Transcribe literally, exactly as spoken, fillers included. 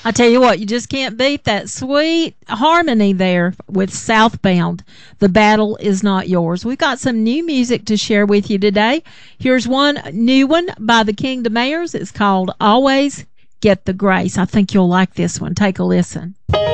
I tell you what, you just can't beat that sweet harmony there with Southbound. The battle is not yours. We've got some new music to share with you today. Here's one new one by the Kingdom Airs. It's called Always Get the Grace. I think you'll like this one. Take a listen.